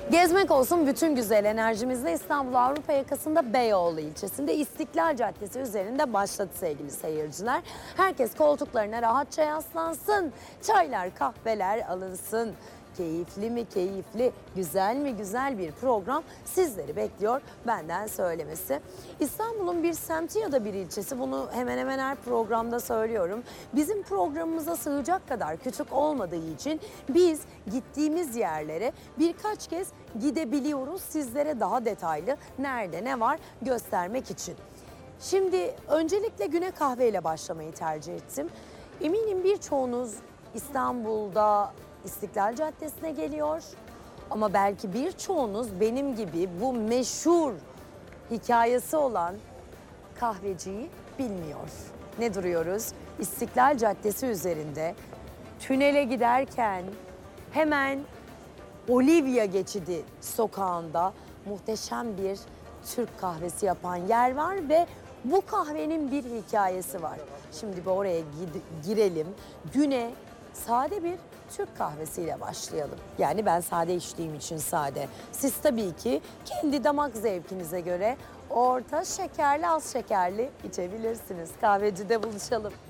Gezmek olsun bütün güzel enerjimizle İstanbul Avrupa yakasında Beyoğlu ilçesinde İstiklal Caddesi üzerinde başladı sevgili seyirciler. Herkes koltuklarına rahatça yaslansın, çaylar kahveler alınsın. Keyifli mi keyifli, güzel mi güzel bir program sizleri bekliyor benden söylemesi. İstanbul'un bir semti ya da bir ilçesi, bunu hemen hemen her programda söylüyorum. Bizim programımıza sığacak kadar küçük olmadığı için biz gittiğimiz yerlere birkaç kez gidebiliyoruz sizlere daha detaylı nerede ne var göstermek için. Şimdi öncelikle güne kahveyle başlamayı tercih ettim. Eminim birçoğunuz İstanbul'da İstiklal Caddesi'ne geliyor. Ama belki birçoğunuz benim gibi bu meşhur hikayesi olan kahveciyi bilmiyor. Ne duruyoruz? İstiklal Caddesi üzerinde tünele giderken hemen Olivia Geçidi sokağında muhteşem bir Türk kahvesi yapan yer var ve bu kahvenin bir hikayesi var. Şimdi bir oraya girelim. Güne sade bir Türk kahvesiyle başlayalım. Yani ben sade içtiğim için sade. Siz tabii ki kendi damak zevkinize göre orta şekerli, az şekerli içebilirsiniz. Kahvecide buluşalım.